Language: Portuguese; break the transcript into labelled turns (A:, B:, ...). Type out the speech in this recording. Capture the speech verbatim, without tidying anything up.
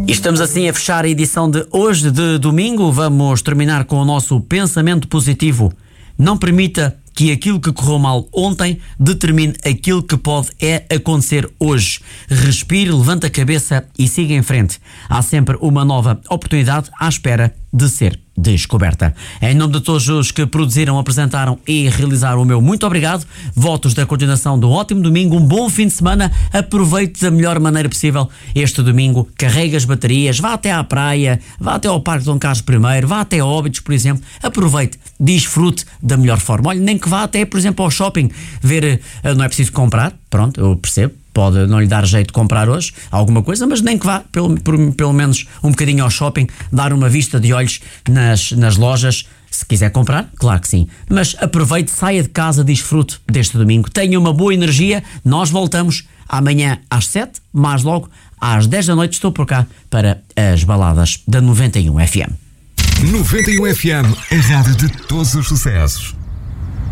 A: E estamos assim a fechar a edição de hoje de domingo. Vamos terminar com o nosso pensamento positivo. Não permita que aquilo que correu mal ontem determine aquilo que pode é acontecer hoje. Respire, levante a cabeça e siga em frente. Há sempre uma nova oportunidade à espera de ser descoberta. Em nome de todos os que produziram, apresentaram e realizaram o meu muito obrigado. Votos da continuação do ótimo domingo, um bom fim de semana. Aproveite da melhor maneira possível este domingo. Carregue as baterias, vá até à praia, vá até ao Parque Dom Carlos I, vá até Óbidos, por exemplo. Aproveite, desfrute da melhor forma. Olhe, nem que vá até, por exemplo, ao shopping ver, não é preciso comprar, pronto, eu percebo. Pode não lhe dar jeito de comprar hoje alguma coisa, mas nem que vá pelo, por, pelo menos um bocadinho ao shopping, dar uma vista de olhos nas, nas lojas. Se quiser comprar, claro que sim. Mas aproveite, saia de casa, desfrute deste domingo. Tenha uma boa energia. Nós voltamos amanhã às sete, mais logo às dez da noite estou por cá para as baladas da noventa e um F M.
B: noventa e um F M, a rádio de todos os sucessos.